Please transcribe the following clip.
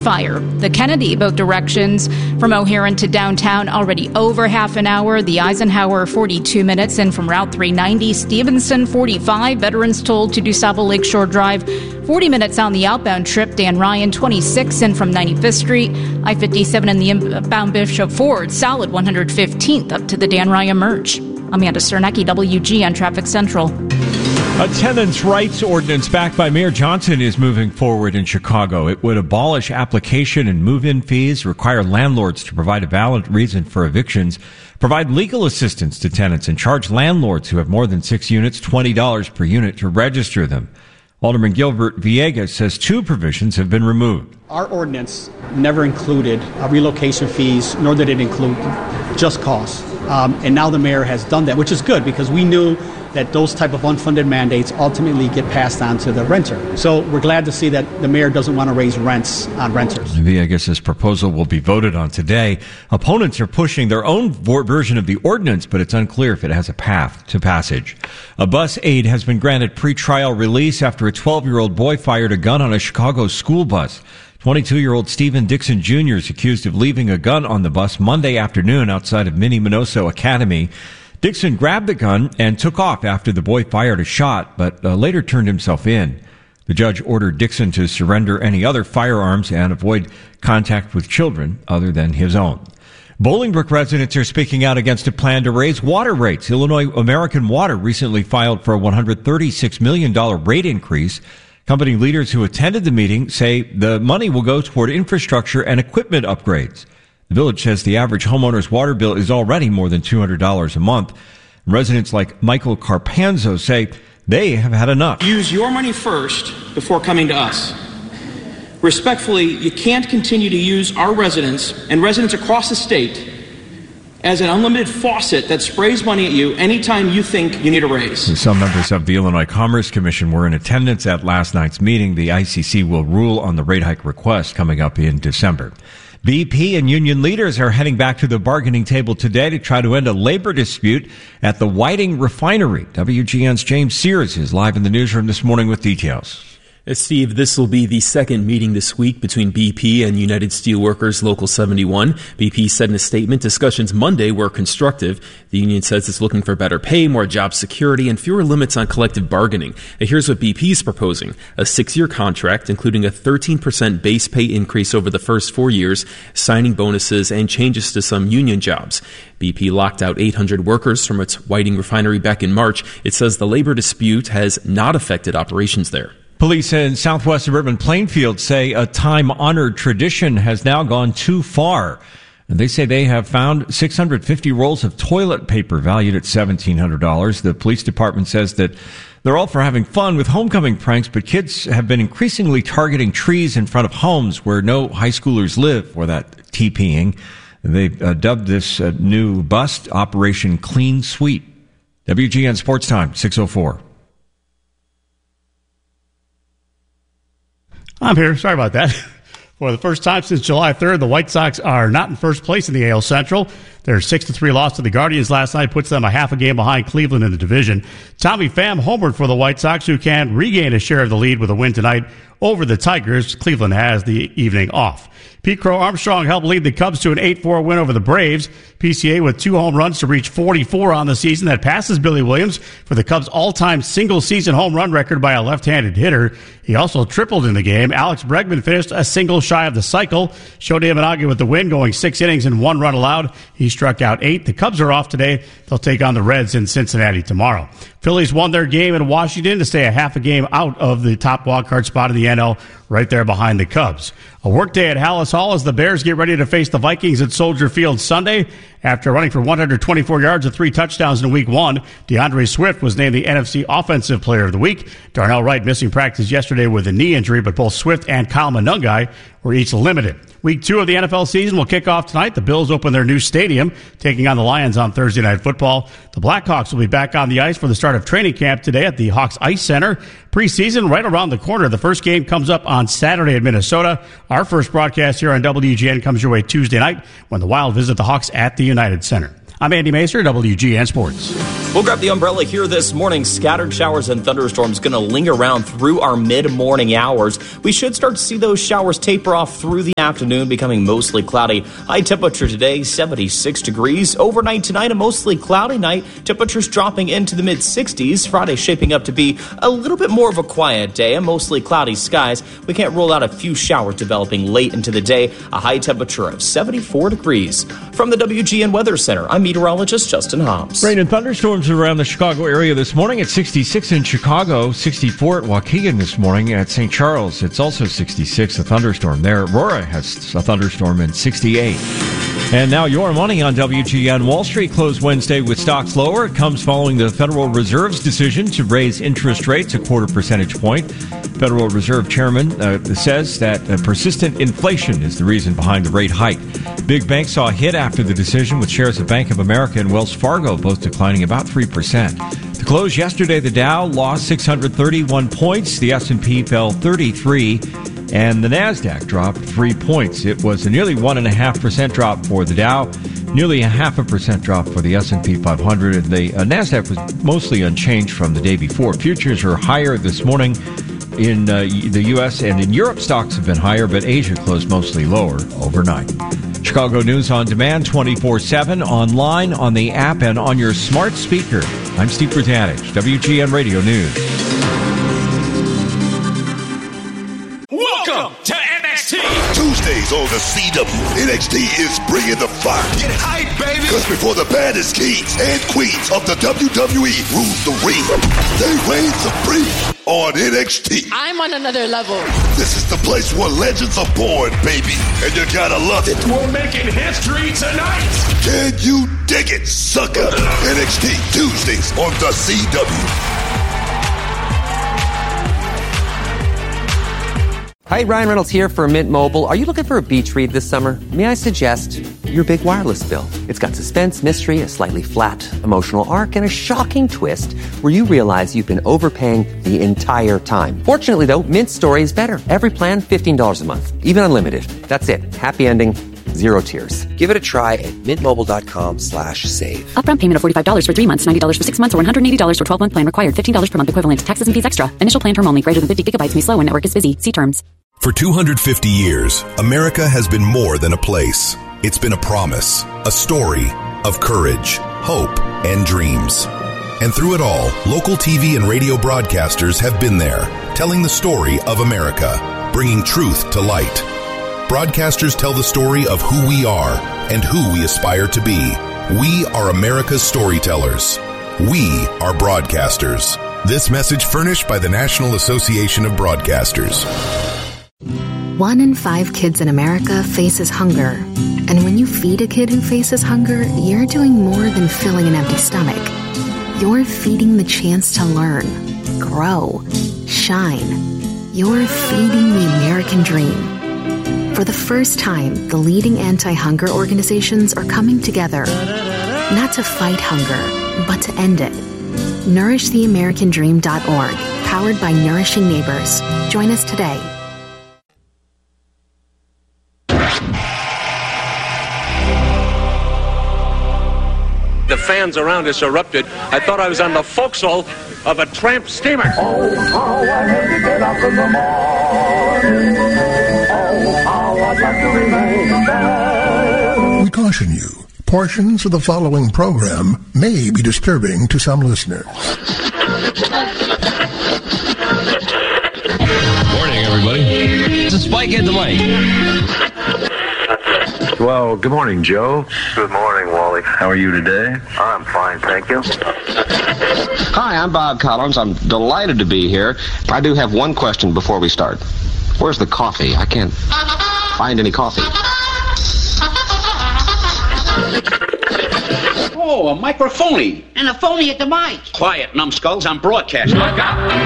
fire. The Kennedy, both directions from O'Haran to downtown, already over half an hour. The Eisenhower, 42 minutes. And from Route 390, Stevenson, 45. Veterans told to DuSable Lakeshore Drive, 40 minutes on the outbound trip. Dan Ryan, 26. And from 95th Street, I-57 and the inbound Bishop Ford, solid 115th up to the Dan Ryan merge. Amanda Cernecki, WGN Traffic Central. A tenants' rights ordinance backed by Mayor Johnson is moving forward in Chicago. It would abolish application and move-in fees, require landlords to provide a valid reason for evictions, provide legal assistance to tenants, and charge landlords who have more than 6 units $20 per unit to register them. Alderman Gilbert Villegas says 2 provisions have been removed. Our ordinance never included relocation fees, nor did it include just costs. And now the mayor has done that, which is good because we knew that those type of unfunded mandates ultimately get passed on to the renter. So we're glad to see that the mayor doesn't want to raise rents on renters. Villegas' proposal will be voted on today. Opponents are pushing their own version of the ordinance, but it's unclear if it has a path to passage. A bus aide has been granted pretrial release after a 12-year-old boy fired a gun on a Chicago school bus. 22-year-old Stephen Dixon Jr. is accused of leaving a gun on the bus Monday afternoon outside of Minnie-Minoso Academy. Dixon grabbed the gun and took off after the boy fired a shot, but later turned himself in. The judge ordered Dixon to surrender any other firearms and avoid contact with children other than his own. Bolingbrook residents are speaking out against a plan to raise water rates. Illinois American Water recently filed for a $136 million rate increase. Company leaders who attended the meeting say the money will go toward infrastructure and equipment upgrades. The village says the average homeowner's water bill is already more than $200 a month. Residents like Michael Carpanzo say they have had enough. Use your money first before coming to us. Respectfully, you can't continue to use our residents and residents across the state as an unlimited faucet that sprays money at you anytime you think you need a raise. Some members of the Illinois Commerce Commission were in attendance at last night's meeting. The ICC will rule on the rate hike request coming up in December. BP and union leaders are heading back to the bargaining table today to try to end a labor dispute at the Whiting Refinery. WGN's James Sears is live in the newsroom this morning with details. Steve, this will be the second meeting this week between BP and United Steelworkers Local 71. BP said in a statement discussions Monday were constructive. The union says it's looking for better pay, more job security, and fewer limits on collective bargaining. Now, here's what BP is proposing. A 6-year contract, including a 13% base pay increase over the first 4 years, signing bonuses, and changes to some union jobs. BP locked out 800 workers from its Whiting Refinery back in March. It says the labor dispute has not affected operations there. Police in southwest suburban Plainfield say a time-honored tradition has now gone too far. And they say they have found 650 rolls of toilet paper valued at $1,700. The police department says that they're all for having fun with homecoming pranks, but kids have been increasingly targeting trees in front of homes where no high schoolers live for that TPing. They've dubbed this new bust Operation Clean Sweep. WGN Sports Time, 6:04. I'm here. Sorry about that. For the first time since July 3rd, the White Sox are not in first place in the AL Central. Their 6-3 loss to the Guardians last night puts them a half a game behind Cleveland in the division. Tommy Pham homered for the White Sox, who can regain a share of the lead with a win tonight over the Tigers. Cleveland has the evening off. Pete Crow Armstrong helped lead the Cubs to an 8-4 win over the Braves. PCA with 2 home runs to reach 44 on the season. That passes Billy Williams for the Cubs' all-time single-season home run record by a left-handed hitter. He also tripled in the game. Alex Bregman finished a single shy of the cycle. Shohei Ohtani with the win, going 6 innings and 1 run allowed. He struck out 8. The Cubs are off today. They'll take on the Reds in Cincinnati tomorrow. Phillies won their game in Washington to stay a half a game out of the top wildcard spot in the NL, right there behind the Cubs. A workday at Hallis Hall as the Bears get ready to face the Vikings at Soldier Field Sunday. After running for 124 yards and 3 touchdowns in Week 1, DeAndre Swift was named the NFC Offensive Player of the Week. Darnell Wright missing practice yesterday with a knee injury, but both Swift and Kyle Monungai were each limited. Week 2 of the NFL season will kick off tonight. The Bills open their new stadium, taking on the Lions on Thursday Night Football. The Blackhawks will be back on the ice for the start of training camp today at the Hawks Ice Center. Preseason right around the corner. The first game comes up on Saturday in Minnesota. Our first broadcast here on WGN comes your way Tuesday night when the Wild visit the Hawks at the United Center. I'm Andy Macer, WGN Sports. We'll grab the umbrella here this morning. Scattered showers and thunderstorms going to linger around through our mid-morning hours. We should start to see those showers taper off through the afternoon, becoming mostly cloudy. High temperature today, 76 degrees. Overnight tonight, a mostly cloudy night. Temperatures dropping into the mid-60s. Friday shaping up to be a little bit more of a quiet day, a mostly cloudy skies. We can't rule out a few showers developing late into the day. A high temperature of 74 degrees. From the WGN Weather Center, I'm meteorologist Justin Hobbs. Rain and thunderstorms around the Chicago area this morning at 66 in Chicago, 64 at Waukegan this morning. At St. Charles, it's also 66, a thunderstorm there. Aurora has a thunderstorm in 68. And now your money on WGN. Wall Street closed Wednesday with stocks lower. It comes following the Federal Reserve's decision to raise interest rates a 0.25 percentage point. Federal Reserve Chairman says that persistent inflation is the reason behind the rate hike. Big banks saw a hit after the decision, with shares of Bank of America and Wells Fargo both declining about 3%. To close yesterday, the Dow lost 631 points. The S&P fell 33. And the NASDAQ dropped 3 points. It was a nearly 1.5% drop for the Dow, nearly 0.5% drop for the S&P 500. And the NASDAQ was mostly unchanged from the day before. Futures are higher this morning in the U.S. and in Europe. Stocks have been higher, but Asia closed mostly lower overnight. Chicago News on Demand 24/7, online, on the app, and on your smart speaker. I'm Steve Bertanich, WGN Radio News. Welcome to NXT. Tuesdays on the CW, NXT is bringing the fire. Get hype, baby. Because before the baddest kings and queens of the WWE rule the ring, they reign supreme on NXT. I'm on another level. This is the place where legends are born, baby. And you gotta love it. We're making history tonight. Can you dig it, sucker? NXT Tuesdays on the CW. Hi, Ryan Reynolds here for Mint Mobile. Are you looking for a beach read this summer? May I suggest your big wireless bill? It's got suspense, mystery, a slightly flat emotional arc, and a shocking twist where you realize you've been overpaying the entire time. Fortunately, though, Mint's story is better. Every plan, $15 a month. Even unlimited. That's it. Happy ending. Zero tears. Give it a try at mintmobile.com/save. Upfront payment of $45 for 3 months, $90 for 6 months, or $180 for 12-month plan required. $15 per month equivalent. Taxes and fees extra. Initial plan term only. Greater than 50 gigabytes may slow when network is busy. See terms. For 250 years, America has been more than a place. It's been a promise, a story of courage, hope, and dreams. And through it all, local TV and radio broadcasters have been there, telling the story of America, bringing truth to light. Broadcasters tell the story of who we are and who we aspire to be. We are America's storytellers. We are broadcasters. This message furnished by the National Association of Broadcasters. 1 in 5 kids in America faces hunger. And when you feed a kid who faces hunger, you're doing more than filling an empty stomach. You're feeding the chance to learn, grow, shine. You're feeding the American dream. For the first time, the leading anti-hunger organizations are coming together, not to fight hunger, but to end it. NourishTheAmericanDream.org, powered by Nourishing Neighbors. Join us today. The fans around us erupted. I thought I was on the forecastle of a tramp steamer. Oh, how I hate to get up in the morning. Oh, how I'd like to remain there. We caution you, portions of the following program may be disturbing to some listeners. Morning, everybody. It's a Spike at the mic. Well, good morning, Joe. Good morning, Wally. How are you today? I'm fine, thank you. Hi, I'm Bob Collins. I'm delighted to be here. I do have one question before we start. Where's the coffee? I can't find any coffee. Oh, a microphony. And a phony at the mic. Quiet, numbskulls. I'm broadcasting.